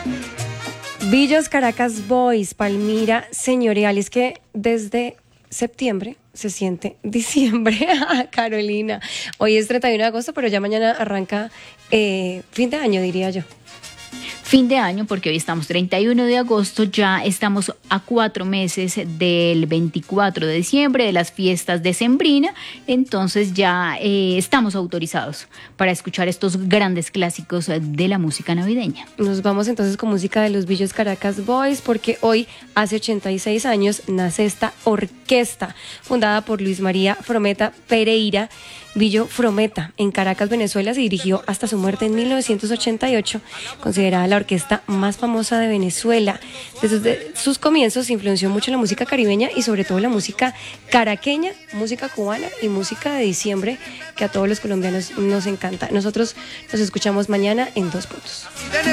Villos Caracas Boys, Palmira Señorial. Es que desde septiembre se siente diciembre. Carolina, hoy es 31 de agosto, pero ya mañana arranca fin de año, diría yo. Fin de año, porque hoy estamos 31 de agosto, ya estamos a 4 meses del 24 de diciembre, de las fiestas decembrinas, entonces ya estamos autorizados para escuchar estos grandes clásicos de la música navideña. Nos vamos entonces con música de los Villos Caracas Boys, porque hoy, hace 86 años, nace esta orquesta, fundada por Luis María Frometa Pereira. Villo Frometa, en Caracas, Venezuela, se dirigió hasta su muerte en 1988, considerada la orquesta más famosa de Venezuela. Desde sus comienzos influenció mucho la música caribeña y sobre todo la música caraqueña, música cubana y música de diciembre, que a todos los colombianos nos encanta. Nosotros nos escuchamos mañana en 2 puntos.